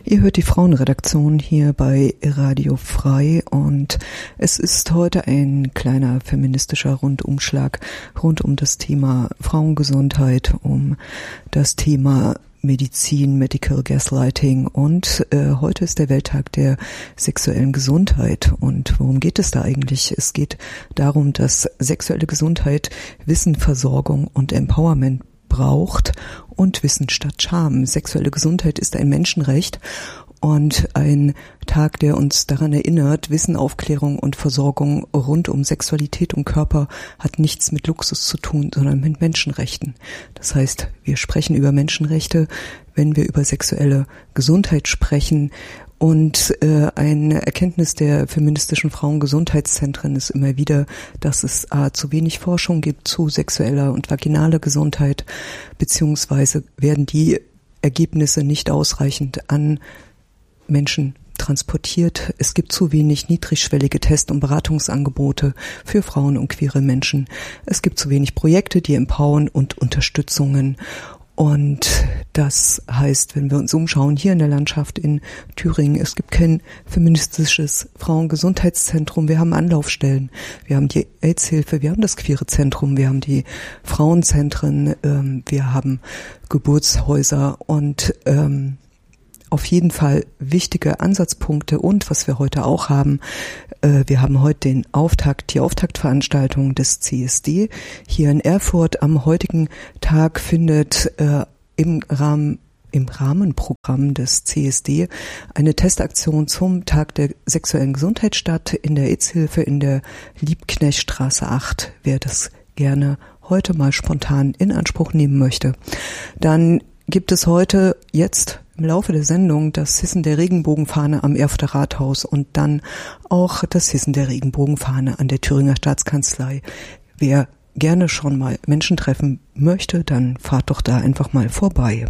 Ihr hört die Frauenredaktion hier bei Radio Frei und es ist heute ein kleiner feministischer Rundumschlag rund um das Thema Frauengesundheit, um das Thema Medizin, Medical Gaslighting und heute ist der Welttag der sexuellen Gesundheit. Und worum geht es da eigentlich? Es geht darum, dass sexuelle Gesundheit Wissen, Versorgung und Empowerment braucht und Wissen statt Scham. Sexuelle Gesundheit ist ein Menschenrecht und ein Tag, der uns daran erinnert, Wissen, Aufklärung und Versorgung rund um Sexualität und Körper hat nichts mit Luxus zu tun, sondern mit Menschenrechten. Das heißt, wir sprechen über Menschenrechte, wenn wir über sexuelle Gesundheit sprechen. Und eine Erkenntnis der feministischen Frauengesundheitszentren ist immer wieder, dass es zu wenig Forschung gibt zu sexueller und vaginaler Gesundheit, beziehungsweise werden die Ergebnisse nicht ausreichend an Menschen transportiert. Es gibt zu wenig niedrigschwellige Test- und Beratungsangebote für Frauen und queere Menschen. Es gibt zu wenig Projekte, die empowern und Unterstützungen. Und das heißt, wenn wir uns umschauen, hier in der Landschaft in Thüringen, es gibt kein feministisches Frauengesundheitszentrum. Wir haben Anlaufstellen, wir haben die AIDS-Hilfe, wir haben das Queere Zentrum, wir haben die Frauenzentren, wir haben Geburtshäuser und auf jeden Fall wichtige Ansatzpunkte. Und was wir heute auch haben, wir haben heute die Auftaktveranstaltung des CSD hier in Erfurt. Am heutigen Tag findet im Rahmenprogramm des CSD eine Testaktion zum Tag der sexuellen Gesundheit statt in der AIDS-Hilfe in der Liebknechtstraße 8. Wer das gerne heute mal spontan in Anspruch nehmen möchte. Dann gibt es heute jetzt im Laufe der Sendung das Hissen der Regenbogenfahne am Erfurter Rathaus und dann auch das Hissen der Regenbogenfahne an der Thüringer Staatskanzlei. Wer gerne schon mal Menschen treffen möchte, dann fahrt doch da einfach mal vorbei.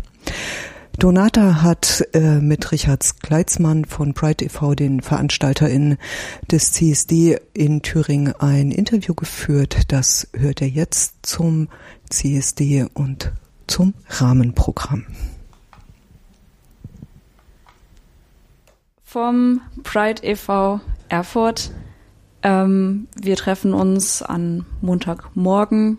Donata hat mit Richard Kleitzmann von Pride e.V., den VeranstalterInnen des CSD in Thüringen, ein Interview geführt. Das hört er jetzt zum CSD und zum Rahmenprogramm. Vom Pride e.V. Erfurt. Wir treffen uns an Dienstagmorgen.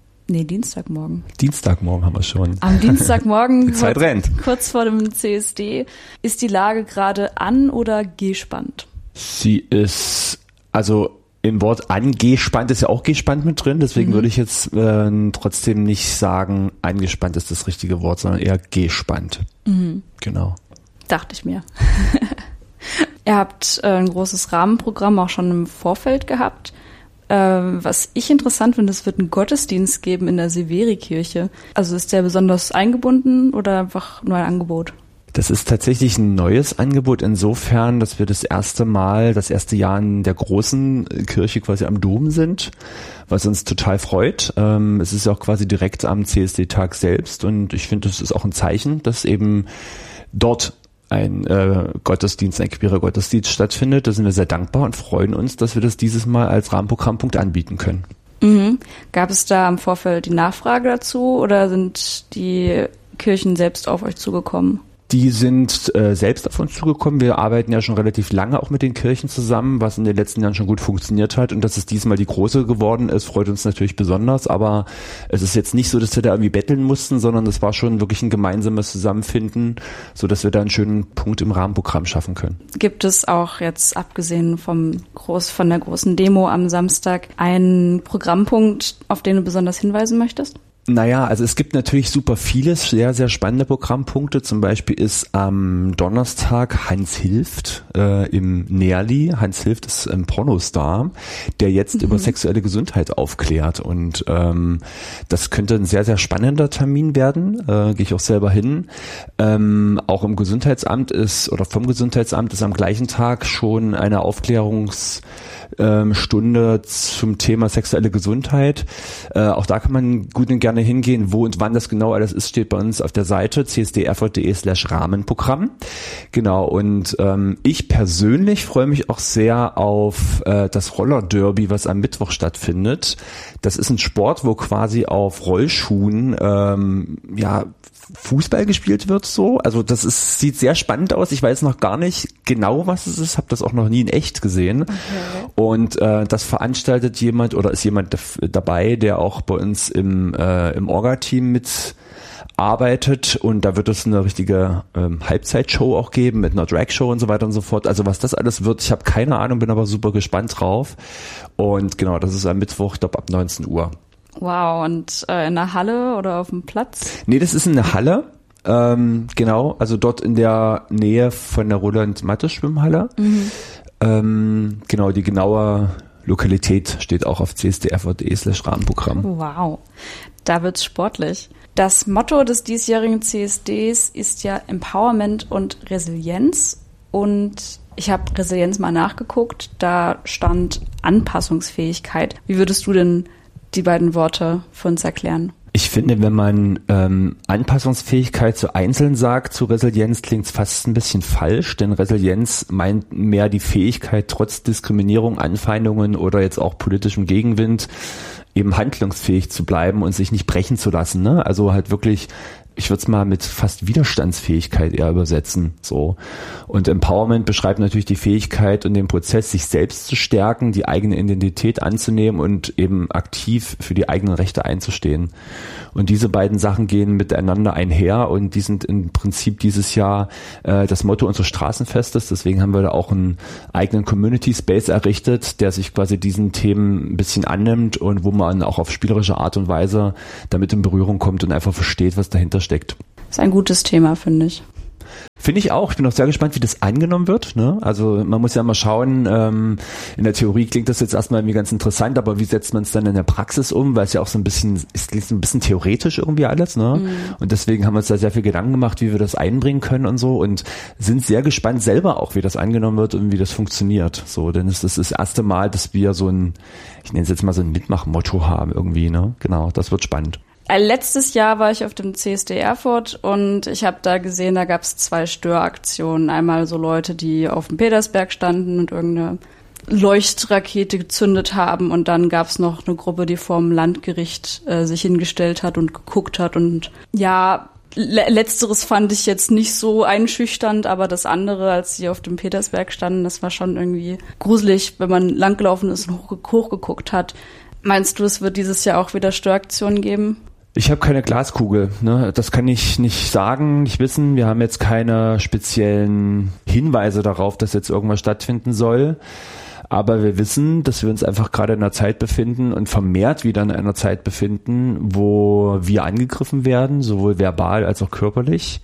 Dienstagmorgen haben wir schon. Am Dienstagmorgen, Die Zeit rennt. Kurz vor dem CSD. Ist die Lage gerade an- oder gespannt? Sie ist, also im Wort angespannt ist ja auch gespannt mit drin, deswegen würde ich jetzt trotzdem nicht sagen, angespannt ist das richtige Wort, sondern eher gespannt. Genau. Dachte ich mir. Ihr habt ein großes Rahmenprogramm auch schon im Vorfeld gehabt. Was ich interessant finde, es wird einen Gottesdienst geben in der Severikirche. Also ist der besonders eingebunden oder einfach nur ein Angebot? Das ist tatsächlich ein neues Angebot insofern, dass wir das erste Jahr in der großen Kirche quasi am Dom sind, was uns total freut. Es ist auch quasi direkt am CSD-Tag selbst und ich finde, das ist auch ein Zeichen, dass eben dort ein Gottesdienst, ein queerer Gottesdienst stattfindet. Da sind wir sehr dankbar und freuen uns, dass wir das dieses Mal als Rahmenprogrammpunkt anbieten können. Gab es da im Vorfeld die Nachfrage dazu oder sind die Kirchen selbst auf euch zugekommen? Die sind selbst auf uns zugekommen. Wir arbeiten ja schon relativ lange auch mit den Kirchen zusammen, was in den letzten Jahren schon gut funktioniert hat. Und dass es diesmal die große geworden ist, freut uns natürlich besonders. Aber es ist jetzt nicht so, dass wir da irgendwie betteln mussten, sondern es war schon wirklich ein gemeinsames Zusammenfinden, so dass wir da einen schönen Punkt im Rahmenprogramm schaffen können. Gibt es auch jetzt, abgesehen von der großen Demo am Samstag, einen Programmpunkt, auf den du besonders hinweisen möchtest? Naja, also es gibt natürlich super viele sehr, sehr spannende Programmpunkte. Zum Beispiel ist am Donnerstag Hans Hilft im Nährli. Hans Hilft ist ein Pornostar, der jetzt über sexuelle Gesundheit aufklärt. Und das könnte ein sehr, sehr spannender Termin werden. Gehe ich auch selber hin. Auch vom Gesundheitsamt ist am gleichen Tag schon eine Aufklärungsstunde zum Thema sexuelle Gesundheit. Auch da kann man gut und gerne hingehen. Wo und wann das genau alles ist, steht bei uns auf der Seite csderfurt.de/Rahmenprogramm. Genau, und ich persönlich freue mich auch sehr auf das Roller-Derby, was am Mittwoch stattfindet. Das ist ein Sport, wo quasi auf Rollschuhen Fußball gespielt wird so. Also sieht sehr spannend aus. Ich weiß noch gar nicht genau, was es ist. Habe das auch noch nie in echt gesehen. Okay. Und das veranstaltet jemand oder ist jemand dabei, der auch bei uns im Orga-Team mitarbeitet. Und da wird es eine richtige Halbzeitshow auch geben mit einer Drag-Show und so weiter und so fort. Also was das alles wird, ich habe keine Ahnung, bin aber super gespannt drauf. Und genau, das ist am Mittwoch, ich glaube ab 19 Uhr. Wow, und in der Halle oder auf dem Platz? Nee, das ist in der Halle, genau, also dort in der Nähe von der Roland-Mattes-Schwimmhalle. Genau, die genaue Lokalität steht auch auf csdfv.de/Rahmenprogramm. Wow, da wird's sportlich. Das Motto des diesjährigen CSDs ist ja Empowerment und Resilienz. Und ich habe Resilienz mal nachgeguckt, da stand Anpassungsfähigkeit. Wie würdest du denn die beiden Worte für uns erklären? Ich finde, wenn man Anpassungsfähigkeit so einzeln sagt, zu Resilienz klingt es fast ein bisschen falsch, denn Resilienz meint mehr die Fähigkeit, trotz Diskriminierung, Anfeindungen oder jetzt auch politischem Gegenwind eben handlungsfähig zu bleiben und sich nicht brechen zu lassen, ne? Also halt wirklich, ich würde es mal mit fast Widerstandsfähigkeit eher übersetzen, so. Und Empowerment beschreibt natürlich die Fähigkeit und den Prozess, sich selbst zu stärken, die eigene Identität anzunehmen und eben aktiv für die eigenen Rechte einzustehen. Und diese beiden Sachen gehen miteinander einher und die sind im Prinzip dieses Jahr das Motto unseres Straßenfestes. Deswegen haben wir da auch einen eigenen Community Space errichtet, der sich quasi diesen Themen ein bisschen annimmt und wo man auch auf spielerische Art und Weise damit in Berührung kommt und einfach versteht, was dahinter steckt. Das ist ein gutes Thema, finde ich. Finde ich auch. Ich bin auch sehr gespannt, wie das angenommen wird, ne? Also man muss ja mal schauen, in der Theorie klingt das jetzt erstmal irgendwie ganz interessant, aber wie setzt man es dann in der Praxis um? Weil es ja auch so ein bisschen, es klingt so ein bisschen theoretisch irgendwie alles, ne? Und deswegen haben wir uns da sehr viel Gedanken gemacht, wie wir das einbringen können und so und sind sehr gespannt selber auch, wie das angenommen wird und wie das funktioniert. So, denn es ist das erste Mal, dass wir so ich nenne es jetzt mal so ein Mitmach-Motto haben irgendwie, ne? Genau, das wird spannend. Letztes Jahr war ich auf dem CSD Erfurt und ich habe da gesehen, da gab es 2 Störaktionen. Einmal so Leute, die auf dem Petersberg standen und irgendeine Leuchtrakete gezündet haben und dann gab es noch eine Gruppe, die vorm Landgericht sich hingestellt hat und geguckt hat und ja, letzteres fand ich jetzt nicht so einschüchternd, aber das andere, als sie auf dem Petersberg standen, das war schon irgendwie gruselig, wenn man langgelaufen ist und hochgeguckt hat. Meinst du, es wird dieses Jahr auch wieder Störaktionen geben? Ich habe keine Glaskugel, ne? Das kann ich nicht sagen, nicht wissen. Wir haben jetzt keine speziellen Hinweise darauf, dass jetzt irgendwas stattfinden soll. Aber wir wissen, dass wir uns einfach gerade in einer Zeit befinden und vermehrt wieder in einer Zeit befinden, wo wir angegriffen werden, sowohl verbal als auch körperlich.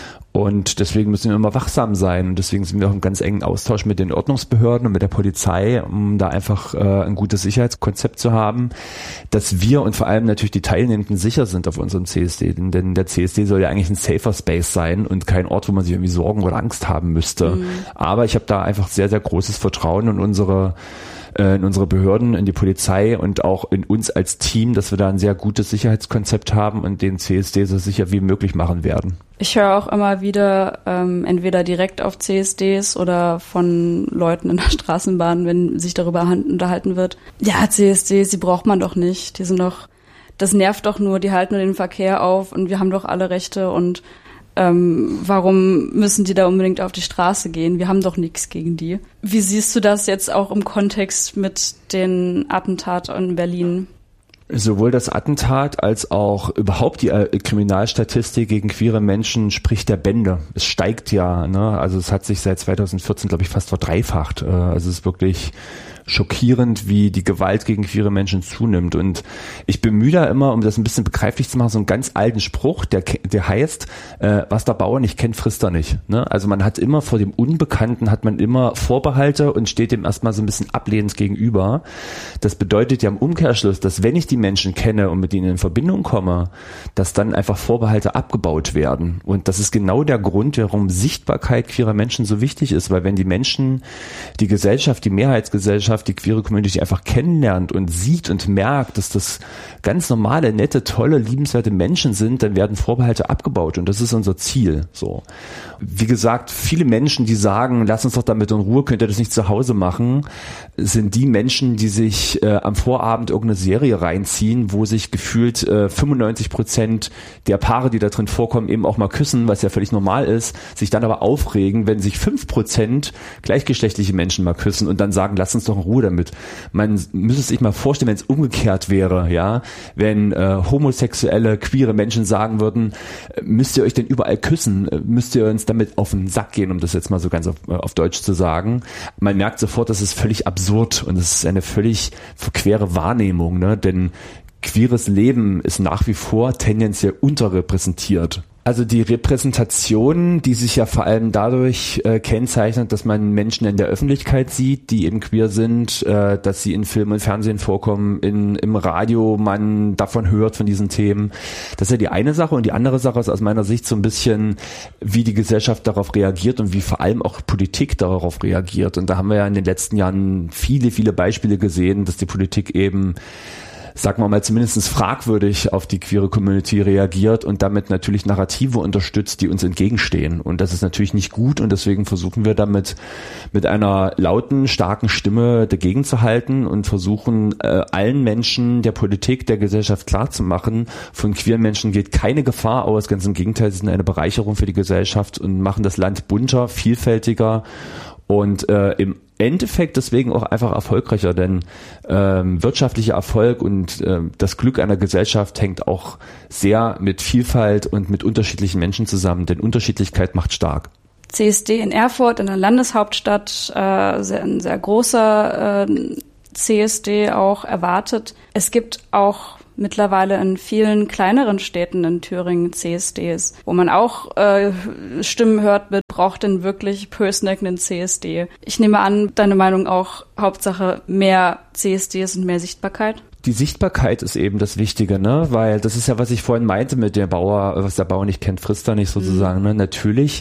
Und deswegen müssen wir immer wachsam sein. Und deswegen sind wir auch im ganz engen Austausch mit den Ordnungsbehörden und mit der Polizei, um da einfach ein gutes Sicherheitskonzept zu haben, dass wir und vor allem natürlich die Teilnehmenden sicher sind auf unserem CSD. Denn der CSD soll ja eigentlich ein safer Space sein und kein Ort, wo man sich irgendwie Sorgen oder Angst haben müsste. Aber ich habe da einfach sehr, sehr großes Vertrauen in unsere Behörden, in die Polizei und auch in uns als Team, dass wir da ein sehr gutes Sicherheitskonzept haben und den CSD so sicher wie möglich machen werden. Ich höre auch immer wieder, entweder direkt auf CSDs oder von Leuten in der Straßenbahn, wenn sich darüber unterhalten wird. Ja, CSDs, die braucht man doch nicht. Das nervt doch nur, die halten nur den Verkehr auf und wir haben doch alle Rechte und warum müssen die da unbedingt auf die Straße gehen? Wir haben doch nichts gegen die. Wie siehst du das jetzt auch im Kontext mit den Attentaten in Berlin? Sowohl das Attentat als auch überhaupt die Kriminalstatistik gegen queere Menschen spricht der Bände. Es steigt ja, ne? Also es hat sich seit 2014, glaube ich, fast verdreifacht. Also es ist wirklich schockierend, wie die Gewalt gegen queere Menschen zunimmt. Und ich bemühe da immer, um das ein bisschen begreiflich zu machen, so einen ganz alten Spruch, der heißt, was der Bauer nicht kennt, frisst er nicht. Ne? Also man hat immer vor dem Unbekannten hat man immer Vorbehalte und steht dem erstmal so ein bisschen ablehnend gegenüber. Das bedeutet ja im Umkehrschluss, dass wenn ich die Menschen kenne und mit ihnen in Verbindung komme, dass dann einfach Vorbehalte abgebaut werden. Und das ist genau der Grund, warum Sichtbarkeit queerer Menschen so wichtig ist, weil wenn die Menschen, die Gesellschaft, die Mehrheitsgesellschaft Gesellschaft, die queere Community einfach kennenlernt und sieht und merkt, dass das ganz normale, nette, tolle, liebenswerte Menschen sind, dann werden Vorbehalte abgebaut und das ist unser Ziel. So. Wie gesagt, viele Menschen, die sagen, lass uns doch damit in Ruhe, könnt ihr das nicht zu Hause machen, sind die Menschen, die sich am Vorabend irgendeine Serie reinziehen, wo sich gefühlt 95% der Paare, die da drin vorkommen, eben auch mal küssen, was ja völlig normal ist, sich dann aber aufregen, wenn sich 5% gleichgeschlechtliche Menschen mal küssen und dann sagen, lass uns doch in Ruhe damit. Man müsste sich mal vorstellen, wenn es umgekehrt wäre, ja, wenn homosexuelle, queere Menschen sagen würden, müsst ihr euch denn überall küssen, müsst ihr uns damit auf den Sack gehen, um das jetzt mal so ganz auf Deutsch zu sagen. Man merkt sofort, das ist völlig absurd und es ist eine völlig verquere Wahrnehmung, ne? Denn queeres Leben ist nach wie vor tendenziell unterrepräsentiert. Also die Repräsentation, die sich ja vor allem dadurch kennzeichnet, dass man Menschen in der Öffentlichkeit sieht, die eben queer sind, dass sie in Film und Fernsehen vorkommen, im Radio man davon hört, von diesen Themen. Das ist ja die eine Sache und die andere Sache ist aus meiner Sicht so ein bisschen, wie die Gesellschaft darauf reagiert und wie vor allem auch Politik darauf reagiert. Und da haben wir ja in den letzten Jahren viele, viele Beispiele gesehen, dass die Politik eben, sagen wir mal, zumindest fragwürdig auf die queere Community reagiert und damit natürlich Narrative unterstützt, die uns entgegenstehen. Und das ist natürlich nicht gut und deswegen versuchen wir damit mit einer lauten, starken Stimme dagegen zu halten und versuchen allen Menschen, der Politik, der Gesellschaft klarzumachen, von queeren Menschen geht keine Gefahr aus, ganz im Gegenteil, sie sind eine Bereicherung für die Gesellschaft und machen das Land bunter, vielfältiger und im Endeffekt deswegen auch einfach erfolgreicher, denn wirtschaftlicher Erfolg und das Glück einer Gesellschaft hängt auch sehr mit Vielfalt und mit unterschiedlichen Menschen zusammen, denn Unterschiedlichkeit macht stark. CSD in Erfurt, in der Landeshauptstadt, ein sehr großer CSD auch erwartet. Es gibt auch mittlerweile in vielen kleineren Städten in Thüringen CSDs, wo man auch Stimmen hört mit, braucht denn wirklich Pößneck einen CSD? Ich nehme an, deine Meinung auch, Hauptsache mehr CSDs und mehr Sichtbarkeit? Die Sichtbarkeit ist eben das Wichtige, ne? Weil das ist ja, was ich vorhin meinte mit der Bauer, was der Bauer nicht kennt, frisst er nicht sozusagen. Ne? Natürlich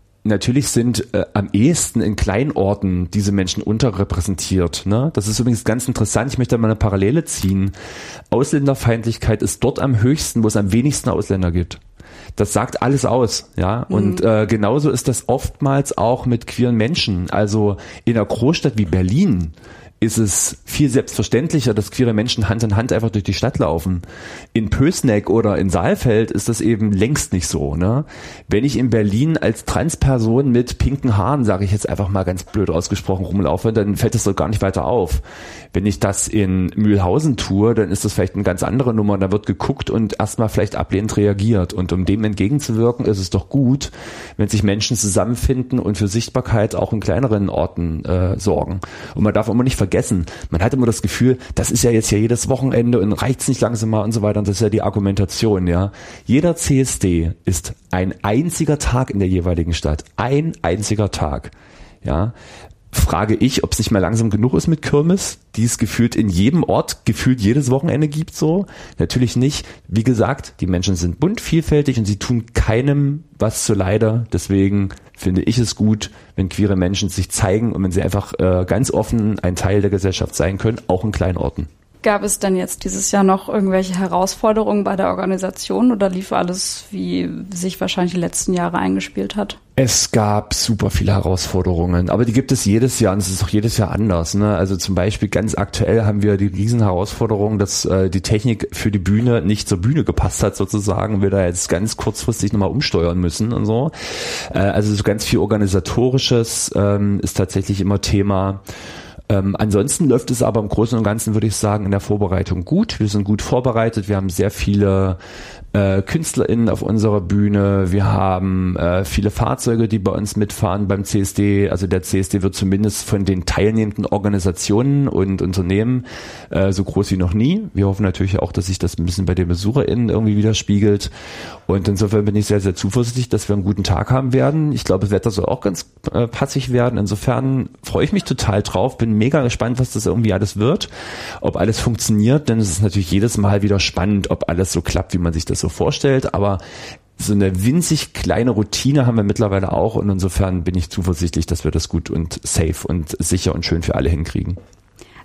sind am ehesten in Kleinorten diese Menschen unterrepräsentiert. Ne? Das ist übrigens ganz interessant. Ich möchte da mal eine Parallele ziehen. Ausländerfeindlichkeit ist dort am höchsten, wo es am wenigsten Ausländer gibt. Das sagt alles aus, ja. Und genauso ist das oftmals auch mit queeren Menschen. Also in einer Großstadt wie Berlin ist es viel selbstverständlicher, dass queere Menschen Hand in Hand einfach durch die Stadt laufen. In Pößneck oder in Saalfeld ist das eben längst nicht so. Ne? Wenn ich in Berlin als Transperson mit pinken Haaren, sage ich jetzt einfach mal ganz blöd ausgesprochen, rumlaufe, dann fällt das doch gar nicht weiter auf. Wenn ich das in Mühlhausen tue, dann ist das vielleicht eine ganz andere Nummer. Da wird geguckt und erstmal vielleicht ablehnend reagiert. Und um dem entgegenzuwirken, ist es doch gut, wenn sich Menschen zusammenfinden und für Sichtbarkeit auch in kleineren Orten sorgen. Und man darf immer nicht vergessen, man hat immer das Gefühl, das ist ja jetzt hier jedes Wochenende und reicht's nicht langsam mal und so weiter. Und das ist ja die Argumentation, ja. Jeder CSD ist ein einziger Tag in der jeweiligen Stadt. Ein einziger Tag, ja. Frage ich, ob es nicht mehr langsam genug ist mit Kirmes, die es gefühlt in jedem Ort, gefühlt jedes Wochenende gibt, so. Natürlich nicht. Wie gesagt, die Menschen sind bunt, vielfältig und sie tun keinem was zuleide. Deswegen finde ich es gut, wenn queere Menschen sich zeigen und wenn sie einfach ganz offen ein Teil der Gesellschaft sein können, auch in kleinen Orten. Gab es denn jetzt dieses Jahr noch irgendwelche Herausforderungen bei der Organisation oder lief alles, wie sich wahrscheinlich die letzten Jahre eingespielt hat? Es gab super viele Herausforderungen, aber die gibt es jedes Jahr und es ist auch jedes Jahr anders. Ne? Also zum Beispiel ganz aktuell haben wir die riesen Herausforderung, dass die Technik für die Bühne nicht zur Bühne gepasst hat sozusagen, wir da jetzt ganz kurzfristig nochmal umsteuern müssen und so. Also so ganz viel Organisatorisches ist tatsächlich immer Thema. Ansonsten läuft es aber im Großen und Ganzen, würde ich sagen, in der Vorbereitung gut. Wir sind gut vorbereitet. Wir haben sehr viele KünstlerInnen auf unserer Bühne. Wir haben viele Fahrzeuge, die bei uns mitfahren beim CSD. Also der CSD wird zumindest von den teilnehmenden Organisationen und Unternehmen so groß wie noch nie. Wir hoffen natürlich auch, dass sich das ein bisschen bei den BesucherInnen irgendwie widerspiegelt. Und insofern bin ich sehr, sehr zuversichtlich, dass wir einen guten Tag haben werden. Ich glaube, das Wetter soll auch ganz passig werden. Insofern freue ich mich total drauf. Bin mega gespannt, was das irgendwie alles wird. Ob alles funktioniert, denn es ist natürlich jedes Mal wieder spannend, ob alles so klappt, wie man sich das so vorstellt. Aber so eine winzig kleine Routine haben wir mittlerweile auch. Und insofern bin ich zuversichtlich, dass wir das gut und safe und sicher und schön für alle hinkriegen.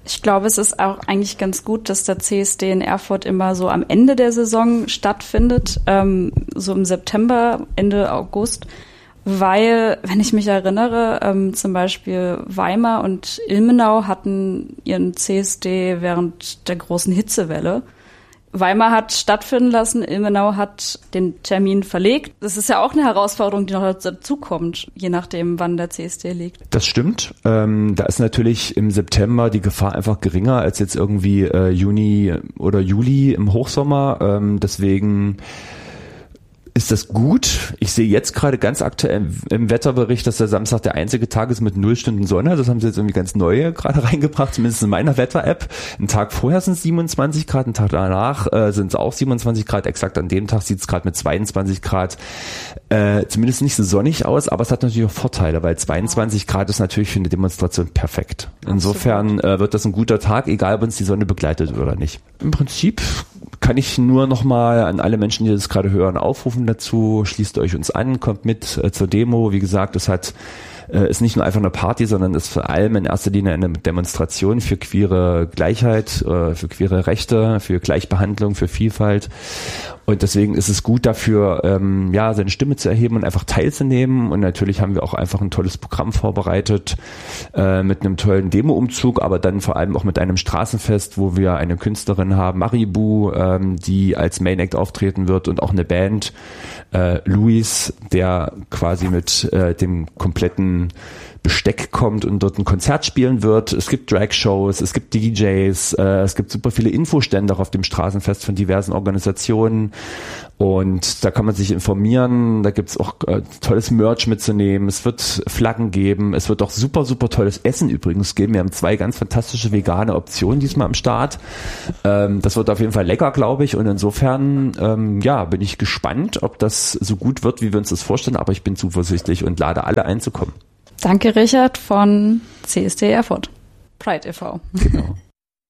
Ich glaube, es ist auch eigentlich ganz gut, dass der CSD in Erfurt immer so am Ende der Saison stattfindet, so im September, Ende August, weil, wenn ich mich erinnere, zum Beispiel Weimar und Ilmenau hatten ihren CSD während der großen Hitzewelle. Weimar hat stattfinden lassen, Ilmenau hat den Termin verlegt. Das ist ja auch eine Herausforderung, die noch dazu kommt, je nachdem, wann der CSD liegt. Das stimmt. Da ist natürlich im September die Gefahr einfach geringer als jetzt irgendwie Juni oder Juli im Hochsommer. Deswegen ist das gut. Ich sehe jetzt gerade ganz aktuell im Wetterbericht, dass der Samstag der einzige Tag ist mit 0 Stunden Sonne. Das haben sie jetzt irgendwie ganz neu gerade reingebracht, zumindest in meiner Wetter-App. Einen Tag vorher sind es 27 Grad, einen Tag danach sind es auch 27 Grad. Exakt an dem Tag sieht es gerade mit 22 Grad zumindest nicht so sonnig aus, aber es hat natürlich auch Vorteile, weil 22 Grad ist natürlich für eine Demonstration perfekt. Insofern wird das ein guter Tag, egal ob uns die Sonne begleitet oder nicht. Im Prinzip kann ich nur nochmal an alle Menschen, die das gerade hören, aufrufen dazu. Schließt euch uns an, kommt mit zur Demo. Wie gesagt, es ist nicht nur einfach eine Party, sondern ist vor allem in erster Linie eine Demonstration für queere Gleichheit, für queere Rechte, für Gleichbehandlung, für Vielfalt. Und deswegen ist es gut dafür, seine Stimme zu erheben und einfach teilzunehmen. Und natürlich haben wir auch einfach ein tolles Programm vorbereitet mit einem tollen Demo-Umzug, aber dann vor allem auch mit einem Straßenfest, wo wir eine Künstlerin haben, Maribu, die als Main Act auftreten wird und auch eine Band, Luis, der quasi mit dem kompletten Besteck kommt und dort ein Konzert spielen wird. Es gibt Drag-Shows, es gibt DJs, es gibt super viele Infostände auch auf dem Straßenfest von diversen Organisationen und da kann man sich informieren, da gibt's auch tolles Merch mitzunehmen, es wird Flaggen geben, es wird auch super, super tolles Essen übrigens geben. Wir haben 2 ganz fantastische vegane Optionen diesmal am Start. Das wird auf jeden Fall lecker, glaube ich, und insofern bin ich gespannt, ob das so gut wird, wie wir uns das vorstellen, aber ich bin zuversichtlich und lade alle ein zu kommen. Danke, Richard von CSD Erfurt. Pride e.V. Genau.